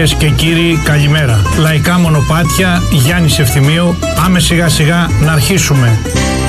Κυρίες και κύριοι, καλημέρα. Λαϊκά μονοπάτια, Γιάννης Ευθυμίου, πάμε σιγά σιγά να αρχίσουμε.